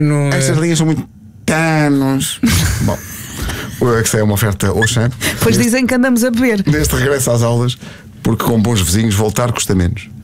Estas linhas são muito tanos. Bom, o Eu é que Sei é uma oferta Auchan. Pois dizem que andamos a beber. Neste regresso às aulas, porque com bons vizinhos voltar custa menos.